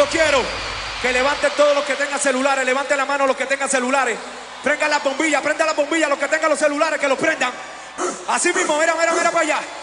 quiero que levanten todos los que tengan celulares, levanten la mano los que tengan celulares. Prendan la bombilla los que tengan los celulares, que los prendan. Así mismo, mira para allá.